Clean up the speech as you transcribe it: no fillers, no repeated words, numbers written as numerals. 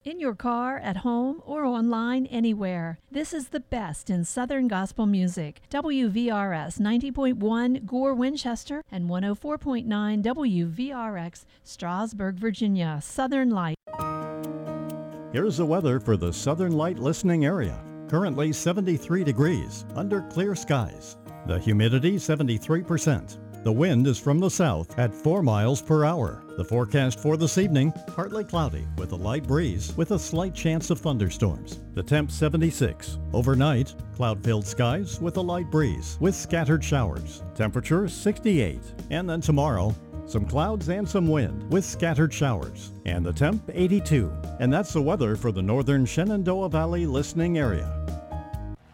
In your car, at home, or online, anywhere. This is the best in Southern gospel music. WVRS 90.1 Gore, Winchester, and 104.9 WVRX Strasburg, Virginia. Southern Light. Here's the weather for the Southern Light listening area. Currently 73 degrees, under clear skies. The humidity 73%. The wind is from the south at 4 miles per hour. The forecast for this evening, partly cloudy with a light breeze with a slight chance of thunderstorms. The temp 76. Overnight, cloud-filled skies with a light breeze with scattered showers. Temperature 68. And then tomorrow, some clouds and some wind with scattered showers. And the temp 82. And that's the weather for the northern Shenandoah Valley listening area.